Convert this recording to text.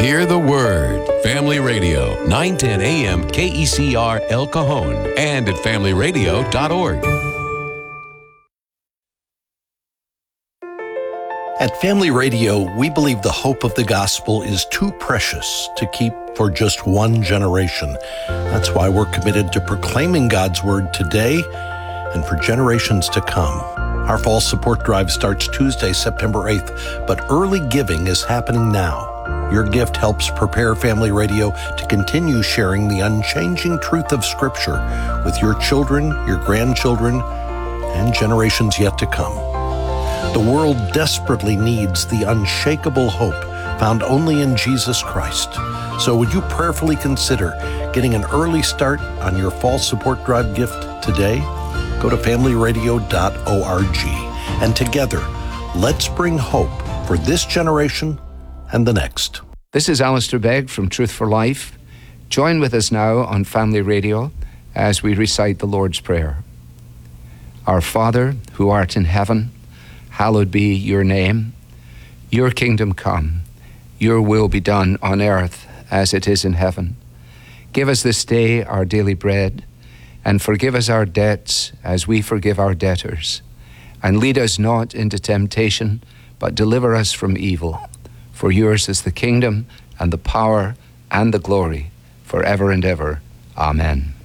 Hear the word. Family Radio, 910 AM KECR El Cajon and at familyradio.org. At Family Radio, we believe the hope of the gospel is too precious to keep for just one generation. That's why we're committed to proclaiming God's word today and for generations to come. Our fall support drive starts Tuesday, September 8th, but early giving is happening now. Your gift helps prepare Family Radio to continue sharing the unchanging truth of Scripture with your children, your grandchildren, and generations yet to come. The world desperately needs the unshakable hope found only in Jesus Christ. So would you prayerfully consider getting an early start on your fall support drive gift today? Go to familyradio.org, and together, let's bring hope for this generation and the next. This is Alistair Begg from Truth for Life. Join with us now on Family Radio as we recite the Lord's Prayer. Our Father, who art in heaven, hallowed be your name. Your kingdom come. Your will be done on earth as it is in heaven. Give us this day our daily bread, and forgive us our debts as we forgive our debtors. And lead us not into temptation, but deliver us from evil. For yours is the kingdom and the power and the glory forever and ever. Amen.